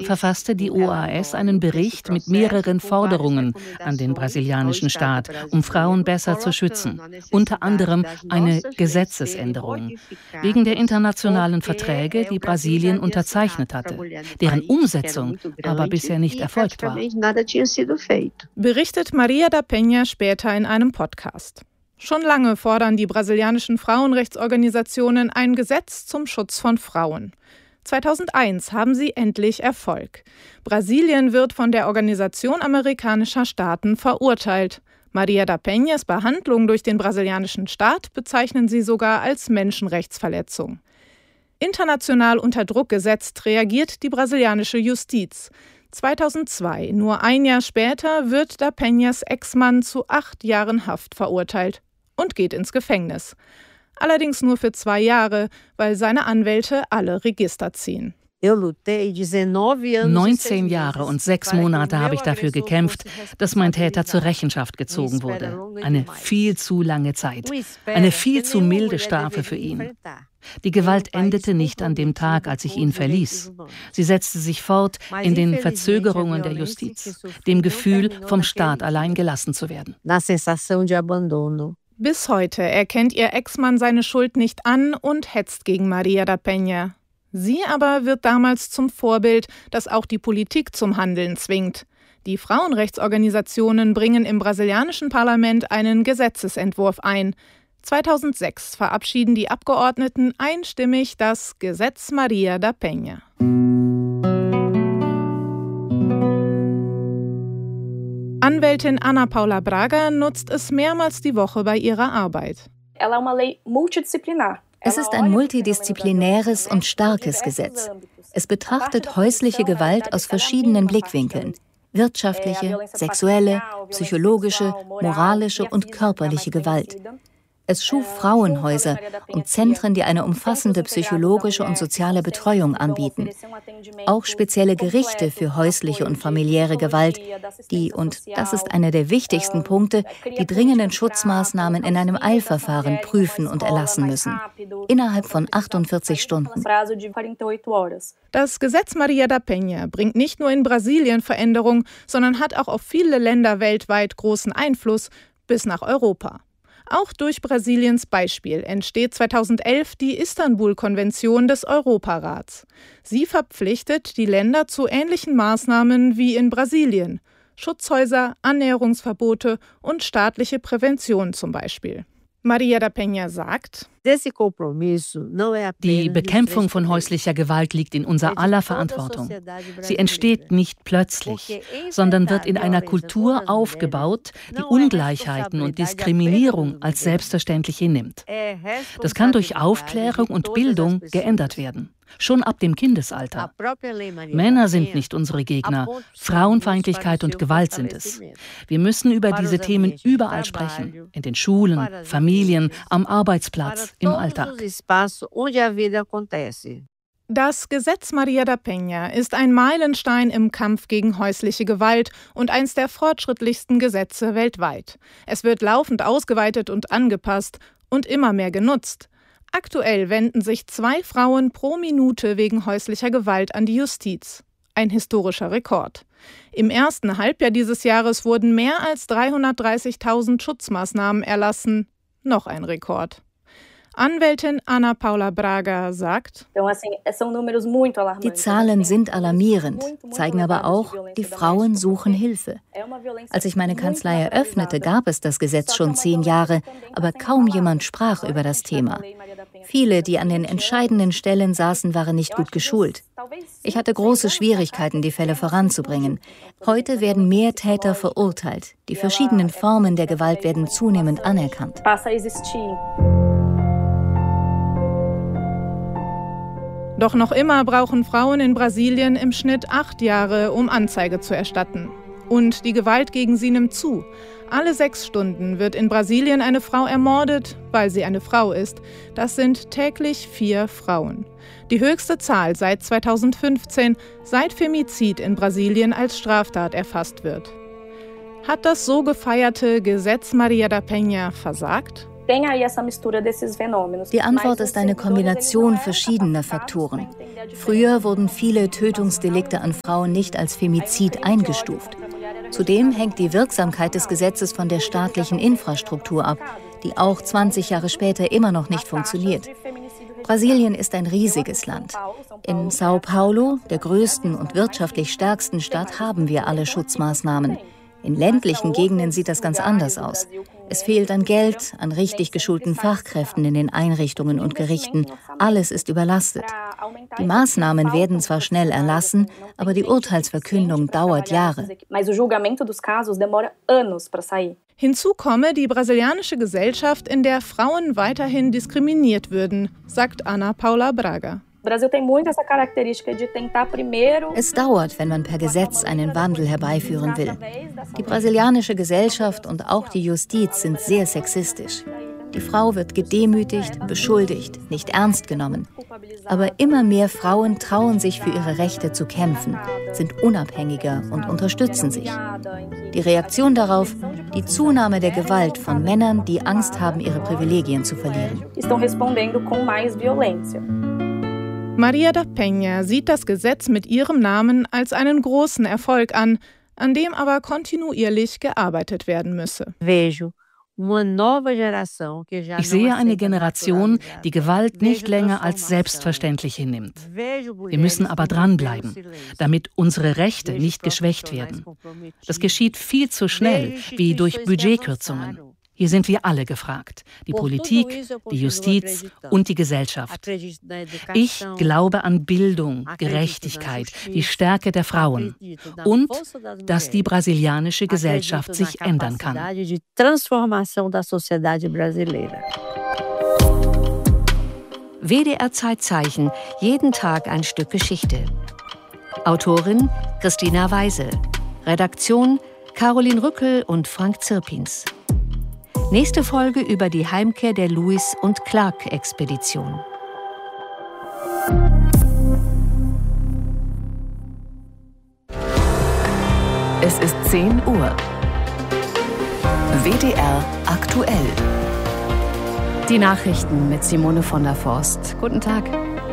verfasste die OAS einen Bericht mit mehreren Forderungen an den brasilianischen Staat, um Frauen besser zu schützen. Unter anderem eine Gesetzesänderung. Wegen der internationalen Verträge, die Brasilien unterzeichnet hatte, deren Umsetzung aber bisher nicht erfolgt war. Berichtet Maria da Penha später in einem Podcast. Schon lange fordern die brasilianischen Frauenrechtsorganisationen ein Gesetz zum Schutz von Frauen. 2001 haben sie endlich Erfolg. Brasilien wird von der Organisation amerikanischer Staaten verurteilt. Maria da Penhas Behandlung durch den brasilianischen Staat bezeichnen sie sogar als Menschenrechtsverletzung. International unter Druck gesetzt reagiert die brasilianische Justiz. 2002, nur ein Jahr später, wird da Penhas Ex-Mann zu 8 Jahren Haft verurteilt und geht ins Gefängnis. Allerdings nur für 2 Jahre, weil seine Anwälte alle Register ziehen. 19 Jahre und 6 Monate habe ich dafür gekämpft, dass mein Täter zur Rechenschaft gezogen wurde. Eine viel zu lange Zeit. Eine viel zu milde Strafe für ihn. Die Gewalt endete nicht an dem Tag, als ich ihn verließ. Sie setzte sich fort in den Verzögerungen der Justiz, dem Gefühl, vom Staat allein gelassen zu werden. Bis heute erkennt ihr Ex-Mann seine Schuld nicht an und hetzt gegen Maria da Penha. Sie aber wird damals zum Vorbild, das auch die Politik zum Handeln zwingt. Die Frauenrechtsorganisationen bringen im brasilianischen Parlament einen Gesetzesentwurf ein. 2006 verabschieden die Abgeordneten einstimmig das Gesetz Maria da Penha. Anwältin Ana Paula Braga nutzt es mehrmals die Woche bei ihrer Arbeit. Es ist ein multidisziplinäres und starkes Gesetz. Es betrachtet häusliche Gewalt aus verschiedenen Blickwinkeln: wirtschaftliche, sexuelle, psychologische, moralische und körperliche Gewalt. Es schuf Frauenhäuser und Zentren, die eine umfassende psychologische und soziale Betreuung anbieten. Auch spezielle Gerichte für häusliche und familiäre Gewalt, die, und das ist einer der wichtigsten Punkte, die dringenden Schutzmaßnahmen in einem Eilverfahren prüfen und erlassen müssen. Innerhalb von 48 Stunden. Das Gesetz Maria da Penha bringt nicht nur in Brasilien Veränderung, sondern hat auch auf viele Länder weltweit großen Einfluss, bis nach Europa. Auch durch Brasiliens Beispiel entsteht 2011 die Istanbul-Konvention des Europarats. Sie verpflichtet die Länder zu ähnlichen Maßnahmen wie in Brasilien: Schutzhäuser, Annäherungsverbote und staatliche Prävention zum Beispiel. Maria da Penha sagt: Die Bekämpfung von häuslicher Gewalt liegt in unser aller Verantwortung. Sie entsteht nicht plötzlich, sondern wird in einer Kultur aufgebaut, die Ungleichheiten und Diskriminierung als selbstverständlich hinnimmt. Das kann durch Aufklärung und Bildung geändert werden. Schon ab dem Kindesalter. Männer sind nicht unsere Gegner, Frauenfeindlichkeit und Gewalt sind es. Wir müssen über diese Themen überall sprechen, in den Schulen, Familien, am Arbeitsplatz, im Alltag. Das Gesetz Maria da Penha ist ein Meilenstein im Kampf gegen häusliche Gewalt und eines der fortschrittlichsten Gesetze weltweit. Es wird laufend ausgeweitet und angepasst und immer mehr genutzt. Aktuell wenden sich 2 Frauen pro Minute wegen häuslicher Gewalt an die Justiz. Ein historischer Rekord. Im ersten Halbjahr dieses Jahres wurden mehr als 330.000 Schutzmaßnahmen erlassen. Noch ein Rekord. Anwältin Ana Paula Braga sagt: Die Zahlen sind alarmierend, zeigen aber auch, die Frauen suchen Hilfe. Als ich meine Kanzlei eröffnete, gab es das Gesetz schon 10 Jahre, aber kaum jemand sprach über das Thema. Viele, die an den entscheidenden Stellen saßen, waren nicht gut geschult. Ich hatte große Schwierigkeiten, die Fälle voranzubringen. Heute werden mehr Täter verurteilt. Die verschiedenen Formen der Gewalt werden zunehmend anerkannt. Doch noch immer brauchen Frauen in Brasilien im Schnitt 8 Jahre, um Anzeige zu erstatten. Und die Gewalt gegen sie nimmt zu. Alle 6 Stunden wird in Brasilien eine Frau ermordet, weil sie eine Frau ist. Das sind täglich 4 Frauen. Die höchste Zahl seit 2015, seit Femizid in Brasilien als Straftat erfasst wird. Hat das so gefeierte Gesetz Maria da Penha versagt? Die Antwort ist eine Kombination verschiedener Faktoren. Früher wurden viele Tötungsdelikte an Frauen nicht als Femizid eingestuft. Zudem hängt die Wirksamkeit des Gesetzes von der staatlichen Infrastruktur ab, die auch 20 Jahre später immer noch nicht funktioniert. Brasilien ist ein riesiges Land. In São Paulo, der größten und wirtschaftlich stärksten Stadt, haben wir alle Schutzmaßnahmen. In ländlichen Gegenden sieht das ganz anders aus. Es fehlt an Geld, an richtig geschulten Fachkräften in den Einrichtungen und Gerichten. Alles ist überlastet. Die Maßnahmen werden zwar schnell erlassen, aber die Urteilsverkündung dauert Jahre. Hinzu komme die brasilianische Gesellschaft, in der Frauen weiterhin diskriminiert würden, sagt Ana Paula Braga. Es dauert, wenn man per Gesetz einen Wandel herbeiführen will. Die brasilianische Gesellschaft und auch die Justiz sind sehr sexistisch. Die Frau wird gedemütigt, beschuldigt, nicht ernst genommen. Aber immer mehr Frauen trauen sich für ihre Rechte zu kämpfen, sind unabhängiger und unterstützen sich. Die Reaktion darauf: die Zunahme der Gewalt von Männern, die Angst haben, ihre Privilegien zu verlieren. Maria da Penha sieht das Gesetz mit ihrem Namen als einen großen Erfolg an dem aber kontinuierlich gearbeitet werden müsse. Ich sehe eine Generation, die Gewalt nicht länger als selbstverständlich hinnimmt. Wir müssen aber dranbleiben, damit unsere Rechte nicht geschwächt werden. Das geschieht viel zu schnell, wie durch Budgetkürzungen. Hier sind wir alle gefragt, die Politik, die Justiz und die Gesellschaft. Ich glaube an Bildung, Gerechtigkeit, die Stärke der Frauen und dass die brasilianische Gesellschaft sich ändern kann. WDR Zeitzeichen, jeden Tag ein Stück Geschichte. Autorin Christina Weise. Redaktion Caroline Rückel und Frank Zirpins. Nächste Folge über die Heimkehr der Lewis- und Clark-Expedition. Es ist 10 Uhr. WDR aktuell. Die Nachrichten mit Simone von der Forst. Guten Tag.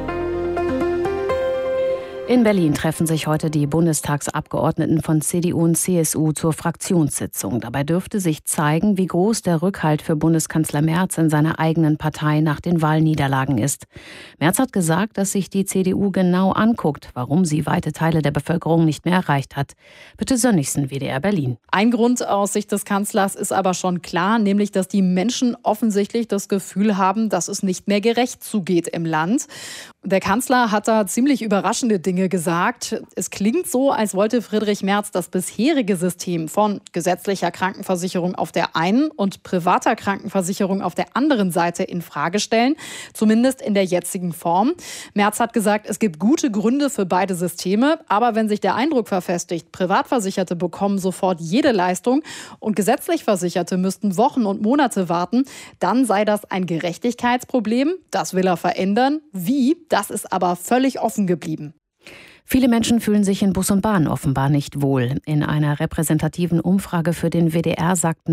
In Berlin treffen sich heute die Bundestagsabgeordneten von CDU und CSU zur Fraktionssitzung. Dabei dürfte sich zeigen, wie groß der Rückhalt für Bundeskanzler Merz in seiner eigenen Partei nach den Wahlniederlagen ist. Merz hat gesagt, dass sich die CDU genau anguckt, warum sie weite Teile der Bevölkerung nicht mehr erreicht hat. Bitte Sönnigsen, WDR Berlin. Ein Grund aus Sicht des Kanzlers ist aber schon klar, nämlich, dass die Menschen offensichtlich das Gefühl haben, dass es nicht mehr gerecht zugeht im Land. Der Kanzler hat da ziemlich überraschende Dinge gesagt. Es klingt so, als wollte Friedrich Merz das bisherige System von gesetzlicher Krankenversicherung auf der einen und privater Krankenversicherung auf der anderen Seite in Frage stellen, zumindest in der jetzigen Form. Merz hat gesagt, es gibt gute Gründe für beide Systeme, aber wenn sich der Eindruck verfestigt, Privatversicherte bekommen sofort jede Leistung und gesetzlich Versicherte müssten Wochen und Monate warten, dann sei das ein Gerechtigkeitsproblem. Das will er verändern. Wie? Das ist aber völlig offen geblieben. Viele Menschen fühlen sich in Bus und Bahn offenbar nicht wohl. In einer repräsentativen Umfrage für den WDR sagten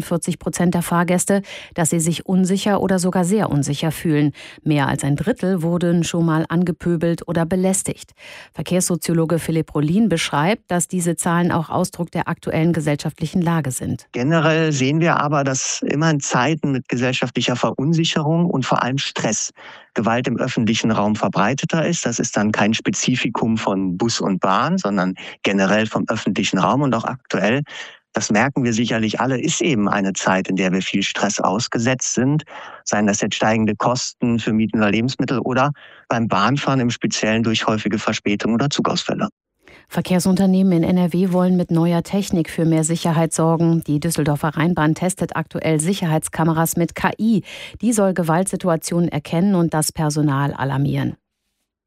42% der Fahrgäste, dass sie sich unsicher oder sogar sehr unsicher fühlen. Mehr als ein Drittel wurden schon mal angepöbelt oder belästigt. Verkehrssoziologe Philipp Rohlin beschreibt, dass diese Zahlen auch Ausdruck der aktuellen gesellschaftlichen Lage sind. Generell sehen wir aber, dass immer in Zeiten mit gesellschaftlicher Verunsicherung und vor allem Stress Gewalt im öffentlichen Raum verbreiteter ist. Das ist dann kein Spezifikum von Bus und Bahn, sondern generell vom öffentlichen Raum und auch aktuell. Das merken wir sicherlich alle, ist eben eine Zeit, in der wir viel Stress ausgesetzt sind. Seien das jetzt steigende Kosten für Mieten oder Lebensmittel oder beim Bahnfahren im Speziellen durch häufige Verspätungen oder Zugausfälle. Verkehrsunternehmen in NRW wollen mit neuer Technik für mehr Sicherheit sorgen. Die Düsseldorfer Rheinbahn testet aktuell Sicherheitskameras mit KI. Die soll Gewaltsituationen erkennen und das Personal alarmieren.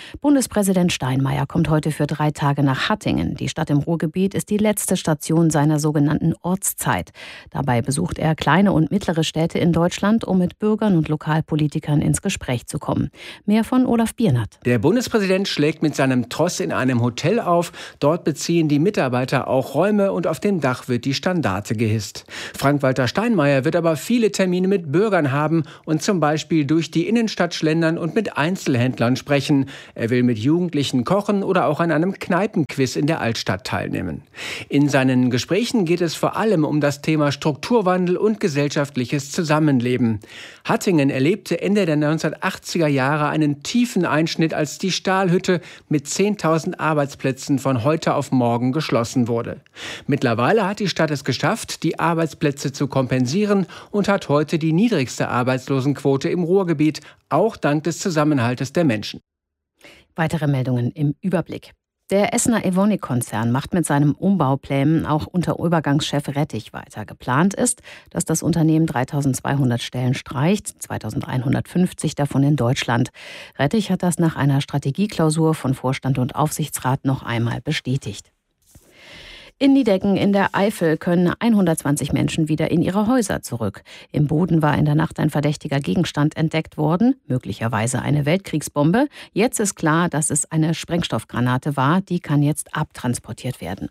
Bundespräsident Steinmeier kommt heute für 3 Tage nach Hattingen. Die Stadt im Ruhrgebiet ist die letzte Station seiner sogenannten Ortszeit. Dabei besucht er kleine und mittlere Städte in Deutschland, um mit Bürgern und Lokalpolitikern ins Gespräch zu kommen. Mehr von Olaf Biernert. Der Bundespräsident schlägt mit seinem Tross in einem Hotel auf. Dort beziehen die Mitarbeiter auch Räume und auf dem Dach wird die Standarte gehisst. Frank-Walter Steinmeier wird aber viele Termine mit Bürgern haben und zum Beispiel durch die Innenstadt schlendern und mit Einzelhändlern sprechen. Er will mit Jugendlichen kochen oder auch an einem Kneipenquiz in der Altstadt teilnehmen. In seinen Gesprächen geht es vor allem um das Thema Strukturwandel und gesellschaftliches Zusammenleben. Hattingen erlebte Ende der 1980er Jahre einen tiefen Einschnitt, als die Stahlhütte mit 10.000 Arbeitsplätzen von heute auf morgen geschlossen wurde. Mittlerweile hat die Stadt es geschafft, die Arbeitsplätze zu kompensieren und hat heute die niedrigste Arbeitslosenquote im Ruhrgebiet, auch dank des Zusammenhaltes der Menschen. Weitere Meldungen im Überblick. Der Essener Evonik-Konzern macht mit seinen Umbauplänen auch unter Übergangschef Rettich weiter. Geplant ist, dass das Unternehmen 3.200 Stellen streicht, 2.150 davon in Deutschland. Rettich hat das nach einer Strategieklausur von Vorstand und Aufsichtsrat noch einmal bestätigt. In Niedecken in der Eifel können 120 Menschen wieder in ihre Häuser zurück. Im Boden war in der Nacht ein verdächtiger Gegenstand entdeckt worden, möglicherweise eine Weltkriegsbombe. Jetzt ist klar, dass es eine Sprengstoffgranate war, die kann jetzt abtransportiert werden.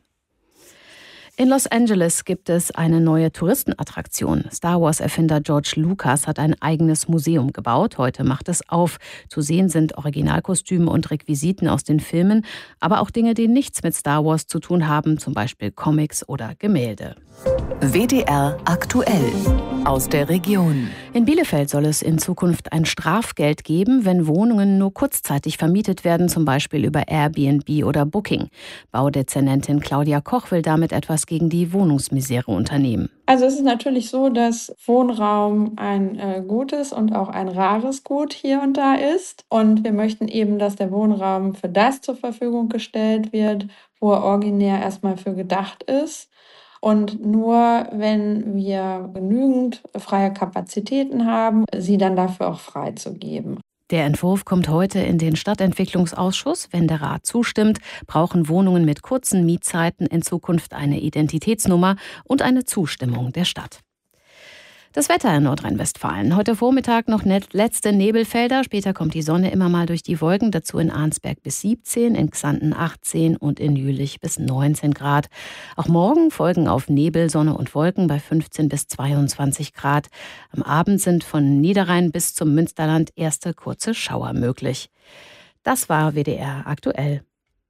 In Los Angeles gibt es eine neue Touristenattraktion. Star Wars-Erfinder George Lucas hat ein eigenes Museum gebaut. Heute macht es auf. Zu sehen sind Originalkostüme und Requisiten aus den Filmen, aber auch Dinge, die nichts mit Star Wars zu tun haben, zum Beispiel Comics oder Gemälde. WDR aktuell aus der Region. In Bielefeld soll es in Zukunft ein Strafgeld geben, wenn Wohnungen nur kurzzeitig vermietet werden, zum Beispiel über Airbnb oder Booking. Baudezernentin Claudia Koch will damit etwas gegen die Wohnungsmisere unternehmen. Also es ist natürlich so, dass Wohnraum ein gutes und auch ein rares Gut hier und da ist. Und wir möchten eben, dass der Wohnraum für das zur Verfügung gestellt wird, wo er originär erstmal für gedacht ist. Und nur wenn wir genügend freie Kapazitäten haben, sie dann dafür auch freizugeben. Der Entwurf kommt heute in den Stadtentwicklungsausschuss. Wenn der Rat zustimmt, brauchen Wohnungen mit kurzen Mietzeiten in Zukunft eine Identitätsnummer und eine Zustimmung der Stadt. Das Wetter in Nordrhein-Westfalen. Heute Vormittag noch letzte Nebelfelder. Später kommt die Sonne immer mal durch die Wolken. Dazu in Arnsberg bis 17, in Xanten 18 und in Jülich bis 19 Grad. Auch morgen folgen auf Nebel, Sonne und Wolken bei 15 bis 22 Grad. Am Abend sind von Niederrhein bis zum Münsterland erste kurze Schauer möglich. Das war WDR aktuell.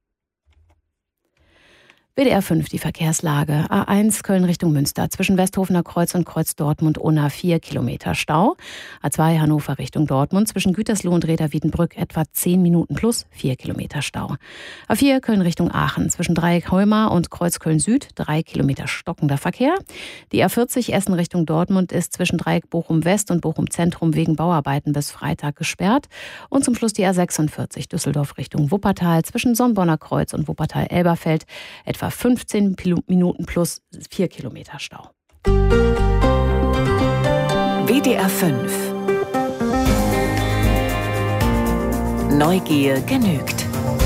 WDR 5, die Verkehrslage. A1 Köln Richtung Münster. Zwischen Westhofener Kreuz und Kreuz Dortmund-Unna 4 Kilometer Stau. A2 Hannover Richtung Dortmund. Zwischen Gütersloh und Reda-Wiedenbrück etwa 10 Minuten plus 4 Kilometer Stau. A4 Köln Richtung Aachen. Zwischen Dreieck-Heumar und Kreuz Köln-Süd 3 Kilometer stockender Verkehr. Die A40 Essen Richtung Dortmund ist zwischen Dreieck Bochum-West und Bochum-Zentrum wegen Bauarbeiten bis Freitag gesperrt. Und zum Schluss die A46 Düsseldorf Richtung Wuppertal. Zwischen Sonnborner Kreuz und Wuppertal-Elberfeld etwa 15 Minuten plus 4 Kilometer Stau. WDR 5. Neugier genügt.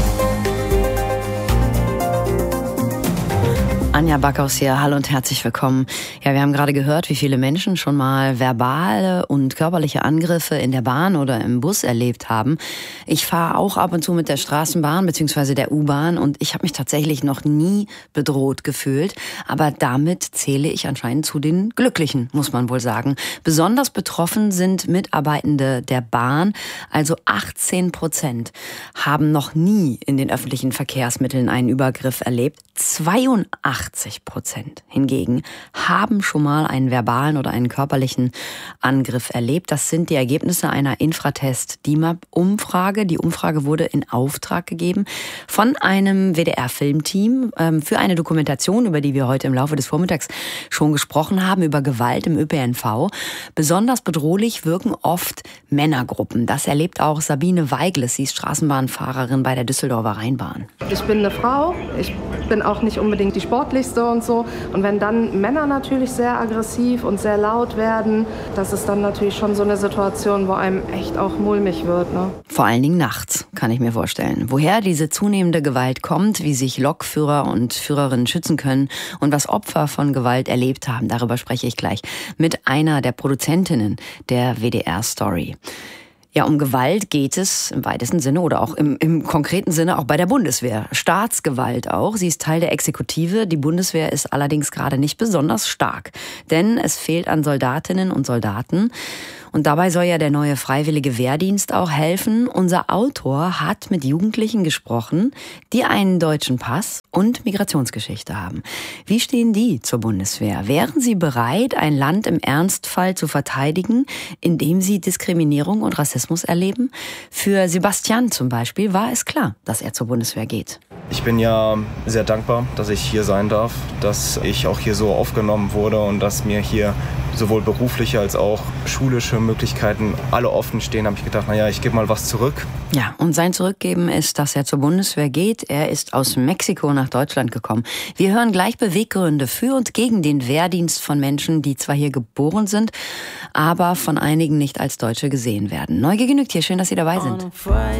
Anja Backhaus hier, hallo und herzlich willkommen. Ja, wir haben gerade gehört, wie viele Menschen schon mal verbale und körperliche Angriffe in der Bahn oder im Bus erlebt haben. Ich fahre auch ab und zu mit der Straßenbahn bzw. der U-Bahn und ich habe mich tatsächlich noch nie bedroht gefühlt. Aber damit zähle ich anscheinend zu den Glücklichen, muss man wohl sagen. Besonders betroffen sind Mitarbeitende der Bahn. Also 18% haben noch nie in den öffentlichen Verkehrsmitteln einen Übergriff erlebt. 82% hingegen haben schon mal einen verbalen oder einen körperlichen Angriff erlebt. Das sind die Ergebnisse einer Infratest-DIMAP-Umfrage. Die Umfrage wurde in Auftrag gegeben von einem WDR-Filmteam für eine Dokumentation, über die wir heute im Laufe des Vormittags schon gesprochen haben, über Gewalt im ÖPNV. Besonders bedrohlich wirken oft Männergruppen. Das erlebt auch Sabine Weigles. Sie ist Straßenbahnfahrerin bei der Düsseldorfer Rheinbahn. Ich bin eine Frau. Ich bin auch nicht unbedingt die Sportlichste und so. Und wenn dann Männer natürlich sehr aggressiv und sehr laut werden, das ist dann natürlich schon so eine Situation, wo einem echt auch mulmig wird. Ne? Vor allen Dingen nachts, kann ich mir vorstellen. Woher diese zunehmende Gewalt kommt, wie sich Lokführer und Führerinnen schützen können und was Opfer von Gewalt erlebt haben, darüber spreche ich gleich mit einer der Produzentinnen der WDR-Story. Ja, um Gewalt geht es im weitesten Sinne oder auch im konkreten Sinne auch bei der Bundeswehr. Staatsgewalt auch. Sie ist Teil der Exekutive. Die Bundeswehr ist allerdings gerade nicht besonders stark. Denn es fehlt an Soldatinnen und Soldaten. Und dabei soll ja der neue freiwillige Wehrdienst auch helfen. Unser Autor hat mit Jugendlichen gesprochen, die einen deutschen Pass und Migrationsgeschichte haben. Wie stehen die zur Bundeswehr? Wären sie bereit, ein Land im Ernstfall zu verteidigen, indem sie Diskriminierung und Rassismus erleben? Für Sebastian zum Beispiel war es klar, dass er zur Bundeswehr geht. Ich bin ja sehr dankbar, dass ich hier sein darf, dass ich auch hier so aufgenommen wurde und dass mir hier sowohl berufliche als auch schulische Möglichkeiten alle offen stehen, habe ich gedacht, ich gebe mal was zurück. Ja, und sein Zurückgeben ist, dass er zur Bundeswehr geht. Er ist aus Mexiko nach Deutschland gekommen. Wir hören gleich Beweggründe für und gegen den Wehrdienst von Menschen, die zwar hier geboren sind, aber von einigen nicht als Deutsche gesehen werden. Neugier genügt hier, schön, dass Sie dabei sind.